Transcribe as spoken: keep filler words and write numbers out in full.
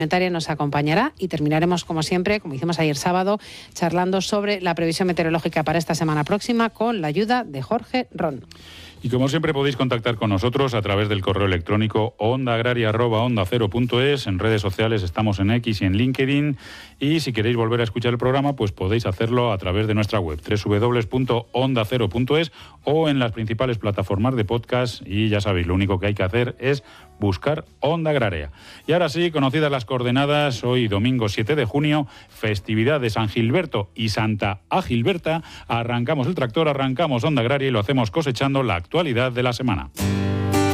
Nos acompañará y terminaremos, como siempre, como hicimos ayer sábado, charlando sobre la previsión meteorológica para esta semana próxima con la ayuda de Jorge Ron. Y como siempre podéis contactar con nosotros a través del correo electrónico onda agraria arroba onda cero punto es. En redes sociales estamos en X y en LinkedIn. Y si queréis volver a escuchar el programa, pues podéis hacerlo a través de nuestra web doble u doble u doble u punto onda cero punto es o en las principales plataformas de podcast. Y ya sabéis, lo único que hay que hacer es buscar Onda Agraria. Y ahora sí, conocidas las coordenadas, hoy domingo siete de junio, festividad de San Gilberto y Santa Agilberta, arrancamos el tractor, arrancamos Onda Agraria y lo hacemos cosechando la actualidad de la semana.